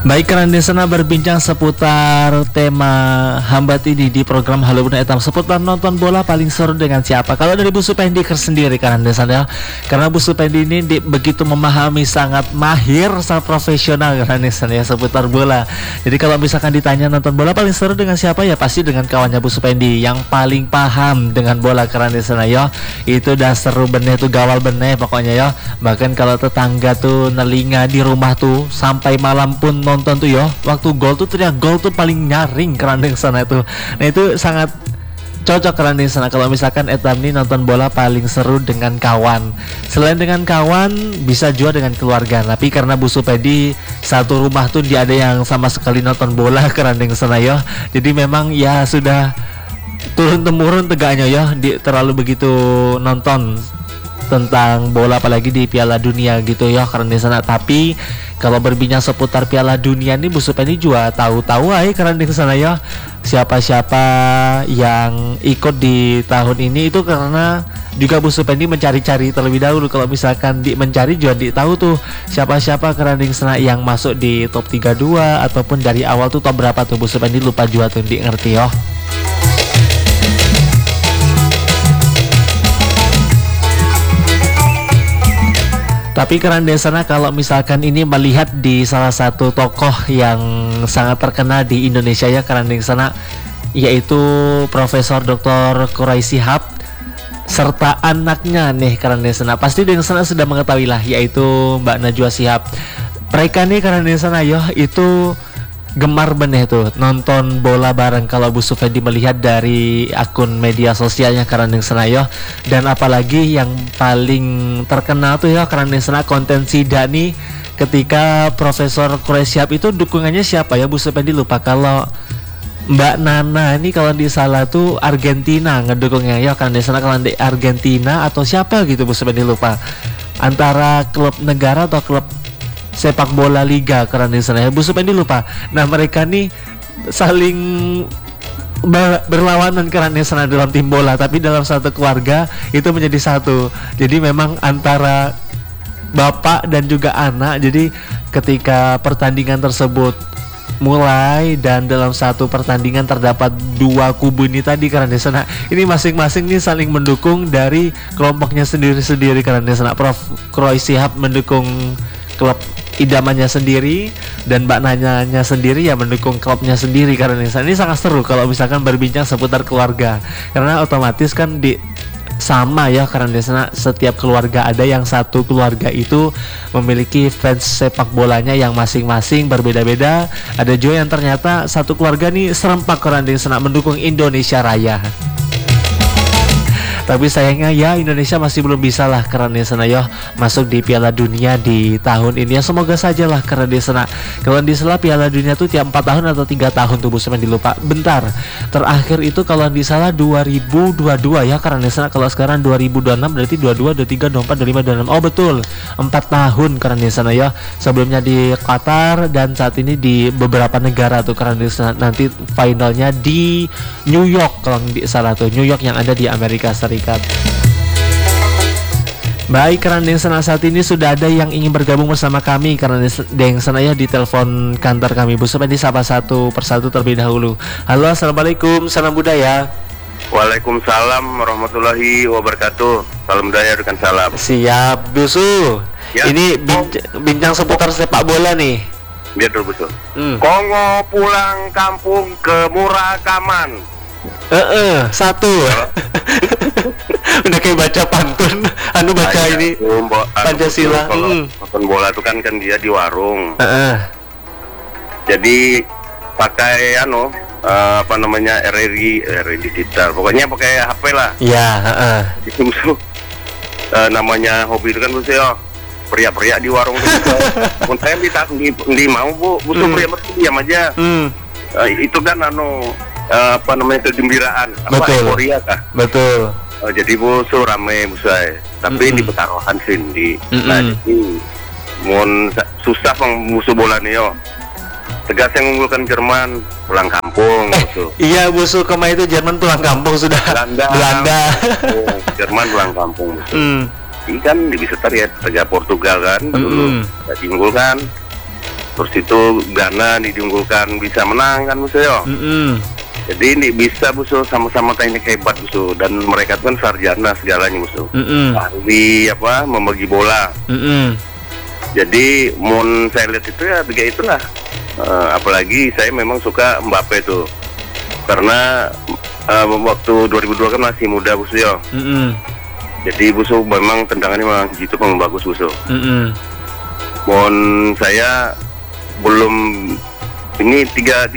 Baik, karena di sana berbincang seputar tema Hambat ini di program Halo Bunda Etam, seputar nonton bola paling seru dengan siapa. Kalau dari Bu Supendi sendiri karena di sana, karena Bu Supendi ini begitu memahami, sangat mahir, sangat profesional karena di sana ya, seputar bola. Jadi kalau misalkan ditanya nonton bola paling seru dengan siapa, ya pasti dengan kawannya Bu Supendi yang paling paham dengan bola karena di sana ya. Itu udah seru bener tuh, gawal bener pokoknya ya. Bahkan kalau tetangga tuh nelinga di rumah tuh sampai malam pun nonton tuh ya, waktu gol tuh teriak gol tuh paling nyaring kerandeng sana itu. Nah itu sangat cocok kerandeng sana kalau misalkan Etam ini nonton bola paling seru dengan kawan. Selain dengan kawan bisa juga dengan keluarga, tapi karena Bu Supedi satu rumah tuh dia ada yang sama sekali nonton bola kerandeng sana ya. Jadi memang ya sudah turun temurun tegaknya ya, terlalu begitu nonton tentang bola apalagi di Piala Dunia gitu ya karena di sana. Tapi kalau berbincang seputar Piala Dunia ini Bu Supeni juga tahu-tahu aja karena di sana ya, siapa-siapa yang ikut di tahun ini itu karena juga Bu Supeni mencari-cari terlebih dahulu. Kalau misalkan mencari juga tahu tuh siapa-siapa karena di sana yang masuk di top 32 ataupun dari awal tuh top berapa tuh Bu Supeni lupa juga tuh ngerti ya. Tapi keren di sana kalau misalkan ini melihat di salah satu tokoh yang sangat terkenal di Indonesia ya keren di sana, yaitu Profesor Dr. Quraish Shihab serta anaknya nih keren di sana. Pasti di sana sudah mengetahui lah, yaitu Mbak Najwa Shihab. Mereka nih keren di sana ya, itu gemar bener tuh nonton bola bareng kalau Bu Sufedi melihat dari akun media sosialnya karena sana ya. Dan apalagi yang paling terkenal tuh ya karena sana konten Sida nih, ketika Profesor Quraish Shihab itu dukungannya siapa ya Bu Sufedi lupa. Kalau Mbak Nana ini kalau di salah tuh Argentina ngedukungnya ya karena sana, kalau di Argentina atau siapa gitu Bu Sufedi lupa, antara klub negara atau klub sepak bola liga karena di sana ya Bu Supedi lupa. Nah mereka nih saling berlawanan karena di sana dalam tim bola, tapi dalam satu keluarga itu menjadi satu. Jadi memang antara bapak dan juga anak. Jadi ketika pertandingan tersebut mulai dan dalam satu pertandingan terdapat dua kubu ini tadi karena di sana, ini masing-masing nih saling mendukung dari kelompoknya sendiri-sendiri karena di sana. Prof Quraish Shihab mendukung klub idamannya sendiri dan Mbak Nanyanya sendiri ya mendukung klubnya sendiri karena ini sangat seru kalau misalkan berbincang seputar keluarga, karena otomatis kan sama ya karena di sana setiap keluarga ada yang satu keluarga itu memiliki fans sepak bolanya yang masing-masing berbeda-beda. Ada juga yang ternyata satu keluarga nih serempak karena di sana mendukung Indonesia Raya. Tapi sayangnya ya Indonesia masih belum bisa lah karena di sana ya masuk di Piala Dunia di tahun ini ya. Semoga saja lah karena di sana. Kalau di salah Piala Dunia tuh tiap 4 tahun atau 3 tahun tuh Bu Semen dilupa. Bentar. Terakhir itu kalau di salah 2022 ya karena di sana. Kalau sekarang 2026 berarti 22, 23, 24, 25, 26. Oh betul. 4 tahun karena di sana ya. Sebelumnya di Qatar dan saat ini di beberapa negara tuh karena di sana. Nanti finalnya di New York kalau di salah tuh. New York yang ada di Amerika Serikat. Baik, karena yang sana saat ini sudah ada yang ingin bergabung bersama kami karena yang sana ya di telepon kantor kami. Bu Supedi sapa satu persatu terlebih dahulu. Halo, assalamualaikum, salam budaya. Waalaikumsalam warahmatullahi wabarakatuh. Salam budaya dengan salam. Siap, Busu. Ya. Ini bincang seputar sepak bola nih. Biar dulu Busu. Kongo pulang kampung ke Murakaman. Satu. Udah kayak baca pantun, baca ini Pancasila. Nonton bola itu kan dia di warung. Jadi pakai RRI digital. Pokoknya pakai HP lah. Iya, Itu namanya hobi itu kan Bu ya. Pria-pria di warung itu. Pun saya minta di mau Bu pria diam aja. Itu kan kegembiraan, euforia kah? Betul. Jadi busu rame busai, tapi di Petarohan Sindi. Nah, jadi susah busu bola nih yo. Tegas yang mengunggulkan Jerman pulang kampung. Iya busu kemarin itu Jerman pulang kampung sudah. Belanda. Jerman pulang kampung. Ini kan bisa terlihat Portugal kan dulu diunggulkan. Terus itu Ghana diunggulkan bisa menang kan Busu yo. Jadi ini bisa Busu, sama-sama teknik hebat Busu, dan mereka kan sarjana segalanya Busu. Ahli membagi bola. Jadi mon saya lihat itu ya tiga itulah. Apalagi saya memang suka Mbappe tuh. Karena waktu 2002 kan masih muda Busu yo. Jadi Busu memang tendangannya memang gitu memang bagus Busu. Mon saya belum ini tiga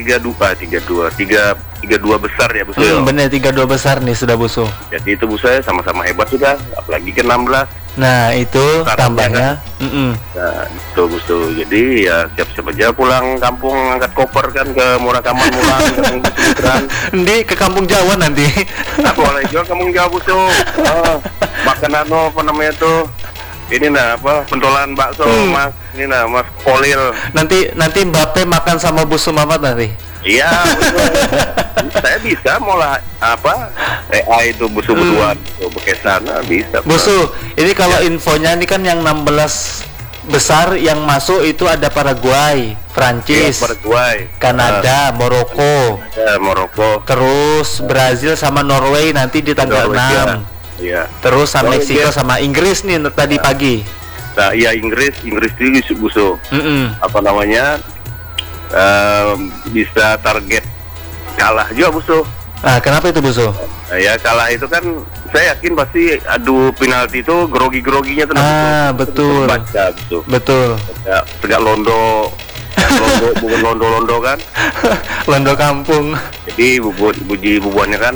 dua besar ya Busu. Bener 3-2 besar nih sudah Busu. Jadi itu Busu saya sama-sama hebat sudah, apalagi ke 16. Nah itu tambahnya. Nah itu Busu. Jadi ya siap-siap aja pulang kampung angkat koper kan ke Murakaman Mulang Ndi ke kampung Jawa nanti. Aku boleh jual kampung Jawa Busu. Makan apa namanya tuh? Ini pentolan bakso Mas. Ini Mas Polil. Nanti Mbappe makan sama Busu Mamat nanti. Iya, saya bisa mulai AI itu Busu berduaan ke sana bisa. Busu, ini kalau infonya ini kan yang 16 besar yang masuk itu ada Paraguay, Prancis, Paraguay, Kanada, Maroko, terus Brazil sama Norway nanti di tanggal 6. Iya. Terus sama Meksiko sama Inggris nih tadi pagi. Nah, iya Inggris itu Busu. Bisa target kalah juga Busu. Nah, kenapa itu Busu? Ya kalah itu kan saya yakin pasti adu penalti itu grogi-groginya tuh. Betul. Baca Busu. Betul. Tegak londo bukan londo kan? Londo kampung. Jadi bubuannya kan.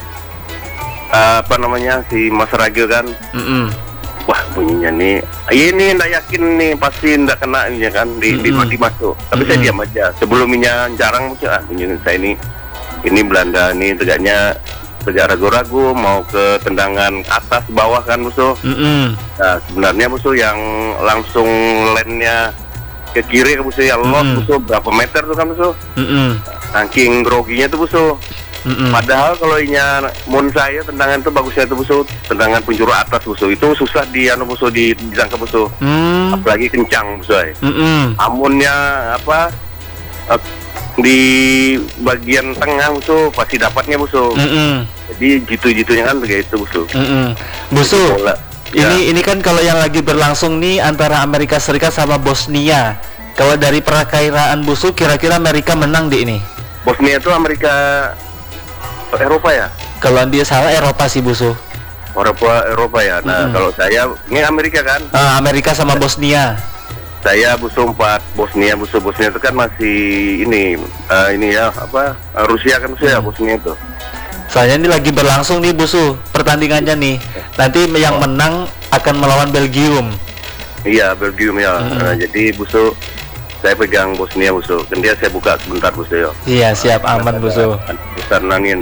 Si Mas Ragil kan. Wah bunyinya nih, ini nggak yakin nih pasti nggak kena ini kan di masuk. Tapi saya diam aja. Sebelumnya jarang bunyinya saya ini Belanda nih tegak ragu-ragu mau ke tendangan atas bawah kan Busu. Nah sebenarnya Busu yang langsung lane-nya ke kiri ke Busu ya Busu berapa meter tuh kan Busu. Saking groginya tuh Busu. Padahal kalau mun saya tendangan itu bagusnya itu Busu, tendangan penjuru atas Busu itu susah Busu dijangka Busu. Apalagi kencang Busu. Amunnya di bagian tengah Busu pasti dapatnya Busu. Jadi gitu-gitunya kan begitu Busu. Busu. Ini kan kalau yang lagi berlangsung nih antara Amerika Serikat sama Bosnia. Kalau dari perakiraan Busu kira-kira Amerika menang di ini. Bosnia itu Amerika Eropa ya? Kalau dia salah Eropa sih Busu. Eropa ya. Nah kalau saya ini Amerika kan? Amerika sama Bosnia. Saya Busu 4 Bosnia itu kan masih Rusia kan Busu ya Bosnia itu. Soalnya ini lagi berlangsung nih Busu pertandingannya nih. Nanti yang menang akan melawan Belgium. Iya Belgium ya. Jadi Busu saya pegang Bosnia Busu. Kemudian saya buka sebentar Busu ya. Iya siap aman Busu. Kesanangin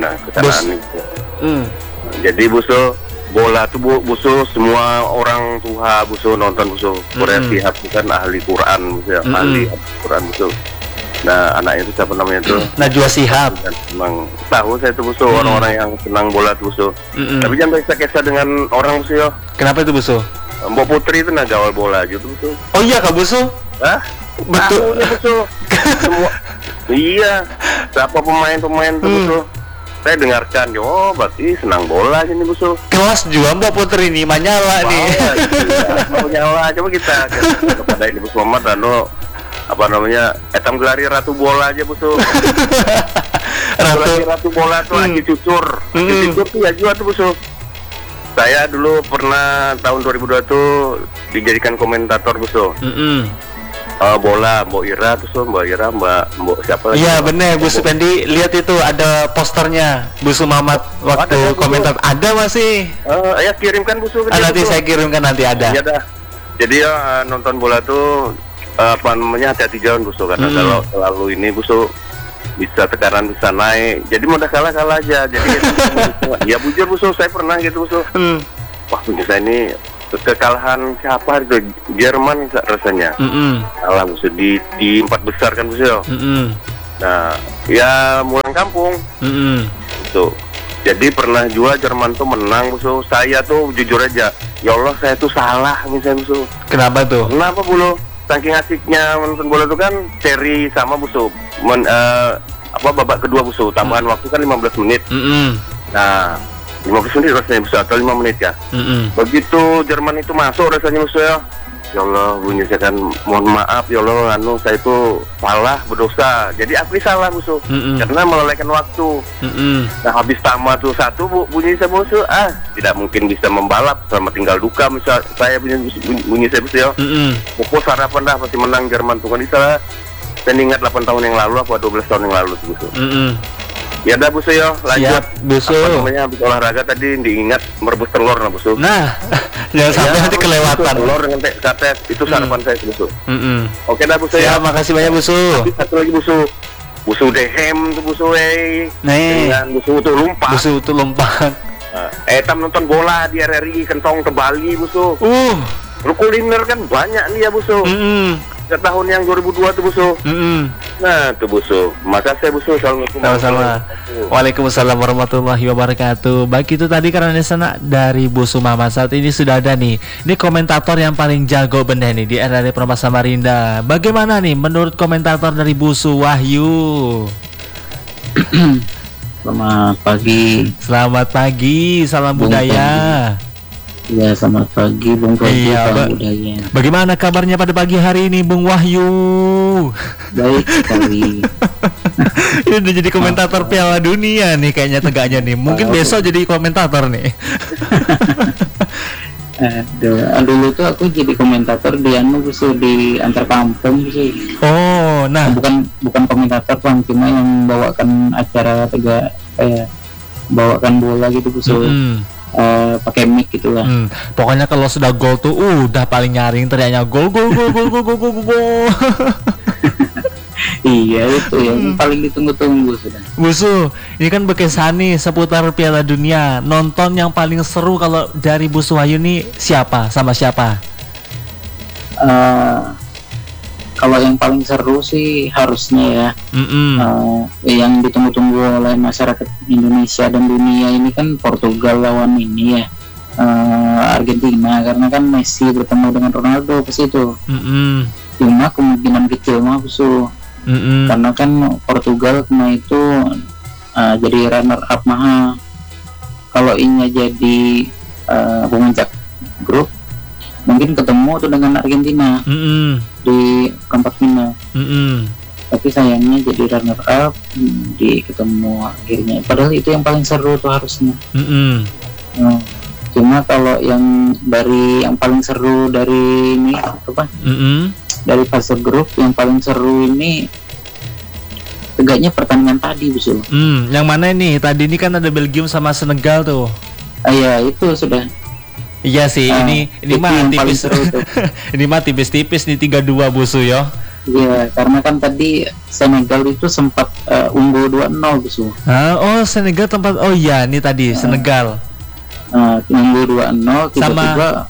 Jadi Busu bola tuh Busu semua orang tua Busu nonton Busu. Korea Shihab bukan ahli Quran Busu ya. Ahli Quran Busu. Nah anaknya itu siapa namanya tuh? Najwa Shihab. Memang tahu saya tuh Busu orang-orang yang senang bola tuh Busu. Tapi jangan kisah dengan orang Busu ya. Kenapa itu Busu? Mbak Putri itu gawal bola aja tuh Busu. Oh iya Kak Busu? Hah? Betul Busu. Semua. Iya. Siapa pemain tuh Busu? Saya dengarkan, berarti senang bola aja nih Busu. Kelas juga Mbak Putri nih, Manyala nih. Mau nyala, coba kita kepada ini Busu Muhammad etam gelari ratu bola aja Busu. Ratu bola tuh lagi cucur. Cucur tuh ya juga tuh Busu. Saya dulu pernah tahun 2002 tuh dijadikan komentator Busu. Bola Mbak Ira tuh Mbak siapa lagi? Iya bener Bu Supendi, lihat itu ada posternya Busu Mamat waktu komentar. Ada masih? Ya kirimkan Busu. Nanti saya kirimkan nanti ada. Iya dah. Jadi nonton bola tuh hati-hati jalan Busu karena kalau selalu ini Busu bisa tekanan bisa naik. Jadi mudah kalah aja. Jadi ya bujur Busu, saya pernah gitu Busu. Wah saya ini kekalahan siapa itu Jerman rasanya. Kalah Busu di 4 besar kan Busu. Nah ya pulang kampung. Itu jadi pernah juga Jerman tuh menang Busu. Saya tuh jujur aja, ya Allah saya tuh salah misalnya Busu. Kenapa tuh? Kenapa Bulu? saking asiknya menonton bola itu kan seri sama Busu. Babak kedua Busu, tambahan waktu kan 15 menit. Nah, 15 menit rasanya Busu atau 5 menit ya. Begitu Jerman itu masuk rasanya Busu ya. Ya Allah, bunyi saya kan mohon maaf ya Allah, saya itu salah, berdosa. Jadi aku salah Busu, karena melalaikan waktu. Nah habis tamat tuh satu bunyi saya Busu, tidak mungkin bisa membalap selama tinggal duka misal saya bunyi saya Busu ya. Pokok sarapan dah pasti menang Jerman tuh kan salah. Saya ingat 8 tahun yang lalu apa 12 tahun yang lalu tuh Busu. Ya udah Busu ya, lanjut. Siap, Busu. Habis olahraga tadi diingat merebus telur nah Busu. Nah, jangan sampai nanti kelewatan. Telur dengan sate itu sarapan saya Busu. Oke dah Busu ya. Makasih banyak Busu. Satu lagi Busu. Busu dehem tuh Busu Nih. Dengan Busu tuh lumpat. Busu tuh lumpat. Tam nonton bola di RRI Kentong ke Bali Busu. Lu kuliner kan banyak nih ya Busu. Ke tahun yang 2002 tuh Busu. Nah tuh Busu. Makasih Busu. Sama-sama. Waalaikumsalam warahmatullahi wabarakatuh. Baik, itu tadi karena di sana dari Busu Mama. Saat ini sudah ada nih. Ini komentator yang paling jago bener nih di RRI Permata Samarinda. Bagaimana nih menurut komentator dari Busu, Wahyu? Selamat pagi. Selamat pagi. Salam budaya. Ya, selamat pagi Bung Wahyu. Salam budaya. Bagaimana kabarnya pada pagi hari ini Bung Wahyu? Baik sekali. Ini udah jadi komentator Piala Dunia nih kayaknya tegaknya nih. Mungkin besok jadi komentator nih. Dulu tuh aku jadi komentator di Busu, di antar kampung sih. Oh, nah bukan komentator Bang, cuma yang bawakan acara bawakan bola gitu Busu. Pakai mic gitulah. Pokoknya kalau sudah gol tuh udah paling nyaring teriaknya gol. Iya itu yang paling ditunggu-tunggu sudah. Busu, ini kan berkesan nih seputar Piala Dunia. Nonton yang paling seru kalau dari Busu Wahyu nih siapa sama siapa? Kalau yang paling seru sih harusnya yang ditunggu-tunggu oleh masyarakat Indonesia dan dunia ini kan Portugal lawan ini ya, Argentina, karena kan Messi bertemu dengan Ronaldo ke situ. Cuma kemungkinan kecil mah Busu, karena kan Portugal kemarin itu jadi runner up mah. Kalau ini jadi pemuncak grup, mungkin ketemu tuh dengan Argentina di keempat final. Tapi sayangnya jadi runner up di ketemu akhirnya. Padahal itu yang paling seru tuh harusnya. Cuma kalau yang paling seru dari ini apa? Dari fase grup yang paling seru ini tegaknya pertandingan tadi Busul. Yang mana ini? Tadi ini kan ada Belgium sama Senegal tuh. Iya itu sudah. Iya sih, ini mah tipis. Ini mah tipis-tipis nih 3-2 Busu ya. Iya, karena kan tadi Senegal itu sempat unggul 2-0 Busu. Oh, Senegal tempat. Oh iya, ini tadi Senegal. Unggul 2-0 tiba-tiba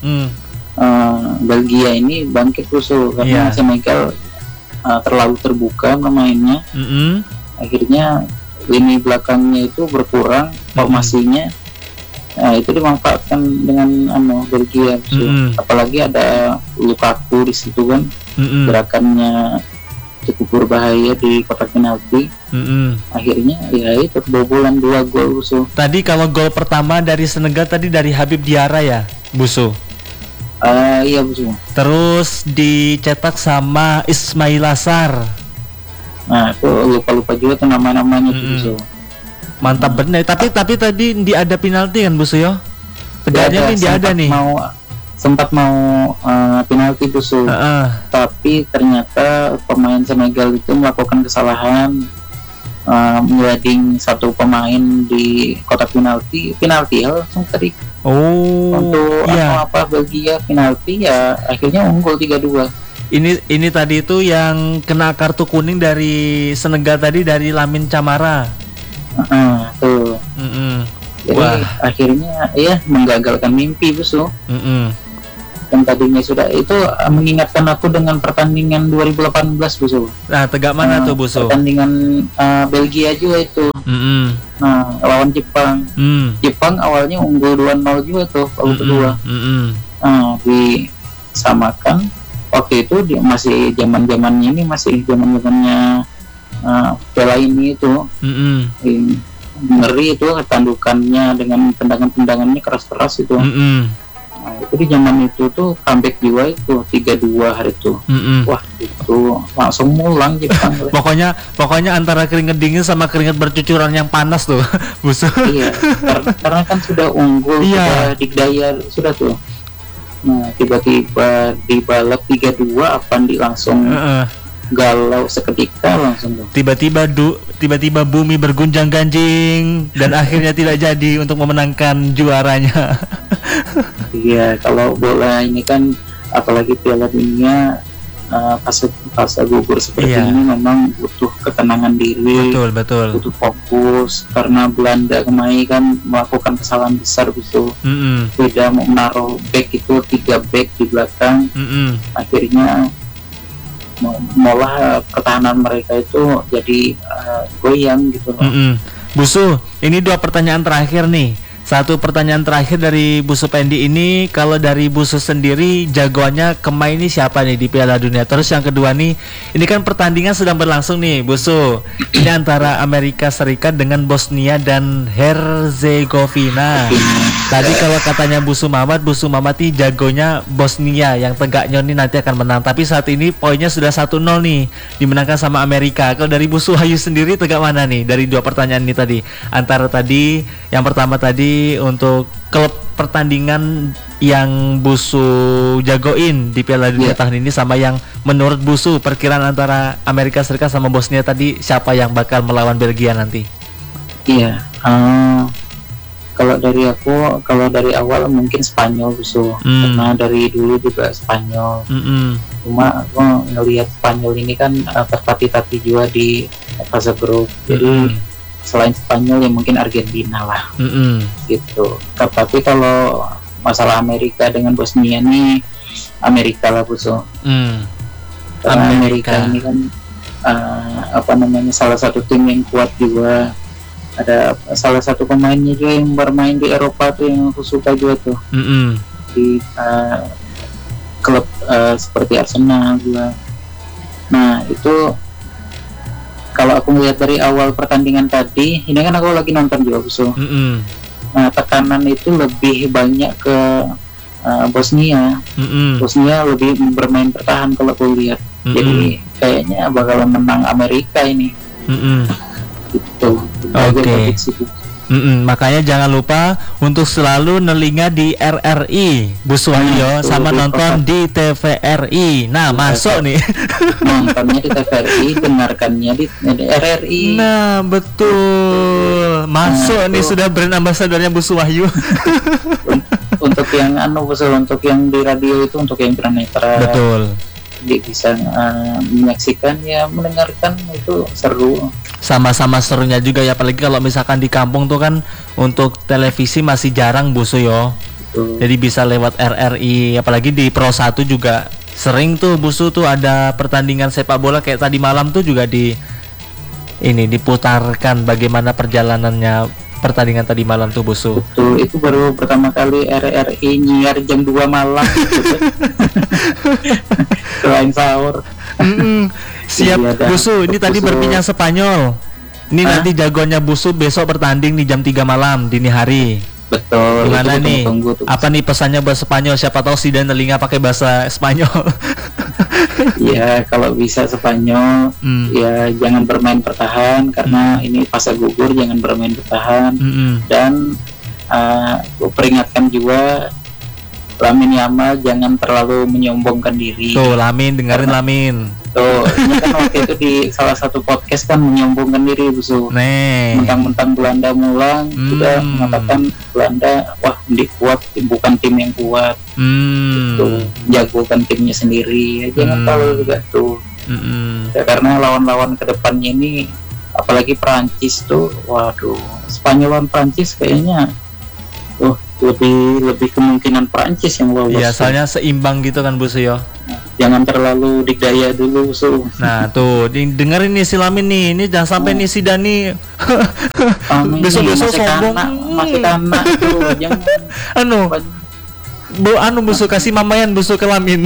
Belgia ini bangkit Busu karena Senegal terlalu terbuka pemainnya. Akhirnya lini belakangnya itu berkurang formasinya. Itu dimanfaatkan dengan Belgia. Apalagi ada Lukaku di situ kan. Gerakannya cukup berbahaya di kotak penalti. Akhirnya ya itu kebobolan 2 gol Busu. Tadi kalau gol pertama dari Senegal tadi dari Habib Diarra ya Busu. Iya Busu. Terus dicetak sama Ismail Assar. Nah itu lupa juga tuh nama-namanya Busu. Mantap bener. Tapi tadi ada penalti kan Busu ya? Tegaknya nih ada nih. Sempat mau penalti Busu. Tapi ternyata pemain Senegal itu melakukan kesalahan, menyading satu pemain di kotak penalti ya langsung tadi. Untuk Belgia penalti ya akhirnya unggul 3-2. Ini tadi itu yang kena kartu kuning dari Senegal tadi dari Lamine Camara. Tuh. Jadi akhirnya ya menggagalkan mimpi Busu. Yang tadinya sudah itu mengingatkan aku dengan pertandingan 2018 Busu. Nah, tegak mana tuh Busu? Pertandingan Belgia juga itu. Nah, lawan Jepang. Jepang awalnya unggul 2-0 juga tuh kalau kedua. Disamakan waktu itu dia masih zamannya Piala ini itu ngeri itu, tandukannya dengan tendangannya keras-keras itu. Nah, itu di zaman itu tuh comeback jiwa itu 3-2 hari itu. Wah, itu langsung mulang Jepang. pokoknya antara keringet dingin sama keringet bercucuran yang panas tuh Busu. Iya, karena kan sudah unggul, sudah dikdaya sudah tuh. Nah, tiba-tiba dibalap 3-2, Avandi langsung galau seketika langsung tuh. Tiba-tiba bumi bergunjang-ganjing dan akhirnya tidak jadi untuk memenangkan juaranya. Iya, kalau bola ini kan apalagi Piala Dunia fase gugur seperti ini memang butuh ketenangan diri. Betul. Butuh fokus karena Belanda kemarin kan melakukan kesalahan besar gitu. Beda mau menaruh back itu 3 back di belakang. Akhirnya malah pertahanan mereka itu jadi goyang gitu loh. Busu, ini 2 pertanyaan terakhir nih. Satu pertanyaan terakhir dari Busu Pendi ini, kalau dari Busu sendiri jagoannya Kemai ini siapa nih di Piala Dunia? Terus yang kedua nih, ini kan pertandingan sedang berlangsung nih Busu. Ini antara Amerika Serikat dengan Bosnia dan Herzegovina. Tadi kalau katanya Busu Mamat nih jagonya Bosnia, yang tegaknya nih nanti akan menang. Tapi saat ini poinnya sudah 1-0 nih, dimenangkan sama Amerika. Kalau dari Busu Hayu sendiri tegak mana nih dari 2 pertanyaan ini tadi? Antara tadi, yang pertama tadi untuk klub pertandingan yang Busu jagoin di Piala Dunia tahun ini, sama yang menurut Busu perkiraan antara Amerika Serikat sama Bosnia tadi, siapa yang bakal melawan Belgia nanti? Iya, kalau dari awal mungkin Spanyol Busu, karena dari dulu juga Spanyol. Cuma aku ngelihat Spanyol ini kan tertatih-tatih juga di fase grup, jadi selain Spanyol ya mungkin Argentina lah, gitu. Tapi kalau masalah Amerika dengan Bosnia nih, Amerika lah Busu. Karena Amerika ini kan salah satu tim yang kuat juga. Ada salah satu pemainnya juga yang bermain di Eropa tuh yang aku suka juga tuh, di klub seperti Arsenal juga. Nah itu kalau aku melihat dari awal pertandingan tadi, ini kan aku lagi nonton juga Busu. Nah, tekanan itu lebih banyak ke Bosnia. Bosnia lebih bermain bertahan kalau aku lihat. Jadi kayaknya bakalan menang Amerika ini. Gitu. Oke. Makanya jangan lupa untuk selalu nelinga di RRI Busu Hayu sama nonton di TVRI. Nah, masuk nih. Nontonnya di TVRI, dengarkannya di RRI. Nah, betul. Masuk nih, sudah brand ambassadornya Busu Hayu. Untuk yang untuk yang di radio itu untuk yang tunanetra. Betul. Dia bisa menyaksikan ya, mendengarkan itu seru. Sama-sama serunya juga ya, apalagi kalau misalkan di kampung tuh kan untuk televisi masih jarang Busu yo. Jadi bisa lewat RRI, apalagi di Pro 1 juga sering tuh Busu tuh ada pertandingan sepak bola kayak tadi malam tuh juga diputarkan bagaimana perjalanannya pertandingan tadi malam tuh Busu. Betul, itu baru pertama kali RRI nyiar jam 2 malam gitu. Selain sahur. Siap Busu, ini tadi berbincang Spanyol. Ini nanti jagoannya Busu besok bertanding di jam 3 malam dini hari. Betul. Gimana nih? Apa nih pesannya buat Spanyol? Siapa tahu si dan telinga pakai bahasa Spanyol. Ya, kalau bisa Spanyol ya jangan bermain bertahan karena ini fase gugur, jangan bermain bertahan. Dan peringatkan juga Lamine Yamal jangan terlalu menyombongkan diri. Tuh Lamin, dengerin Lamin. Tuh, ini kan waktu itu di salah satu podcast kan menyombongkan diri Busu. Mentang-mentang Belanda mulang, sudah mengatakan Belanda, wah kuat, bukan tim yang kuat. Gitu, jagokan timnya sendiri. Ya, jangan terlalu juga tuh. Ya, karena lawan-lawan kedepannya ini, apalagi Prancis tuh, waduh, Spanyol lawan Prancis kayaknya, lebih kemungkinan Prancis yang lolos. Iya, soalnya seimbang gitu kan Busu yo. Jangan terlalu dikdaya dulu Busu. Nah tuh dengerin nih si Lamin nih, ini jangan sampai nih si Dani besok-besok sombong masih kanak tuh, jangan Busu kasih mamayan busu ke Lamin.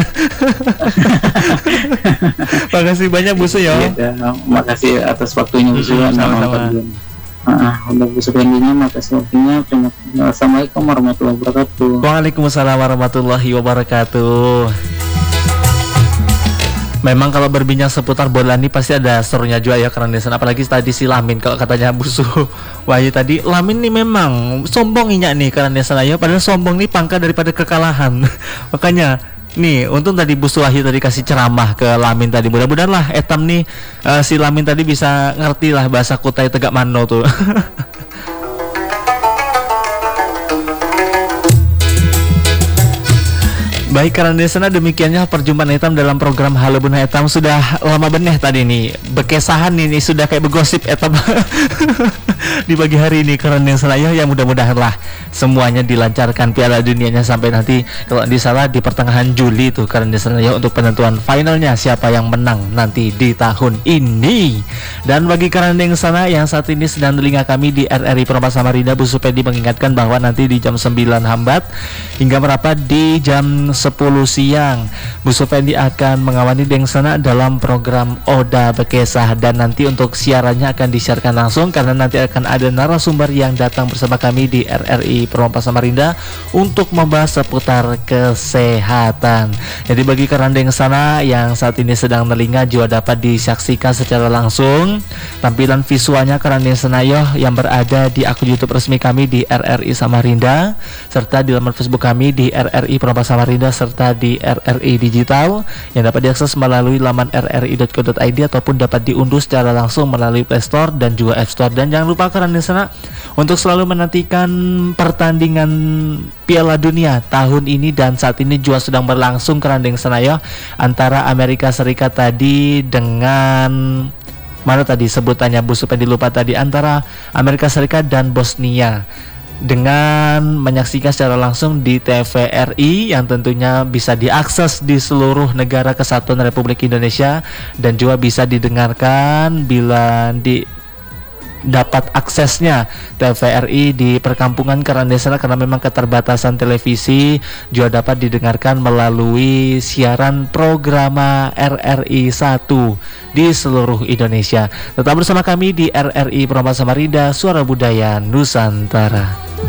Makasih banyak busu ya. Makasih atas waktunya busu. Sama-sama. Untuk busu pendinya makasih waktunya. Assalamualaikum warahmatullahi wabarakatuh. Waalaikumsalam warahmatullahi wabarakatuh. Memang kalau berbincang seputar bola ini pasti ada serunya juga ya Karandesan, apalagi tadi si Lamin kalau katanya Busu Wahyu tadi, Lamin nih memang sombong nih Karandesan ayo, padahal sombong nih pangkat daripada kekalahan. Makanya nih untung tadi Busu Wahyu tadi kasih ceramah ke Lamin tadi, mudah-mudahan lah etam nih si Lamin tadi bisa ngerti lah bahasa Kutai Tegak Mano tuh. Baik Karandesan, demikiannya perjumpaan Etam dalam program Halo Bunda Etam. Sudah lama beneh tadi nih bekesahan ini sudah kayak begosip Etam di pagi hari ini Karandesan ayo, ya mudah-mudahan lah semuanya dilancarkan Piala Dunianya sampai nanti kalau di salah di pertengahan Juli tuh Karandesan ayo untuk penentuan finalnya siapa yang menang nanti di tahun ini. Dan bagi Karandesan yang saat ini sedang telinga kami di RRI Perompah Samarinda, Bu Supedi mengingatkan bahwa nanti di jam 9 Hambat hingga merapat di jam 10 siang Bu Sufendi akan mengawani Dengsana dalam program Oda Bekesah, dan nanti untuk siarannya akan disiarkan langsung karena nanti akan ada narasumber yang datang bersama kami di RRI Perompah Samarinda untuk membahas seputar kesehatan. Jadi bagi Dengsana yang saat ini sedang telinga juga dapat disaksikan secara langsung tampilan visualnya Dengsana yang berada di akun YouTube resmi kami di RRI Samarinda serta di laman Facebook kami di RRI Perompah Samarinda serta di RRI Digital yang dapat diakses melalui laman rri.co.id ataupun dapat diunduh secara langsung melalui Play Store dan juga App Store. Dan jangan lupa Karandesan untuk selalu menantikan pertandingan Piala Dunia tahun ini, dan saat ini juga sedang berlangsung Karandesan antara Amerika Serikat tadi dengan mana tadi sebutannya Bu Supedi lupa tadi, antara Amerika Serikat dan Bosnia, dengan menyaksikan secara langsung di TVRI yang tentunya bisa diakses di seluruh negara kesatuan Republik Indonesia dan juga bisa didengarkan bila dapat aksesnya TVRI di perkampungan Karandesan karena memang keterbatasan televisi, juga dapat didengarkan melalui siaran program RRI 1 di seluruh Indonesia. Tetap bersama kami di RRI Perompah Samarinda, Suara Budaya Nusantara.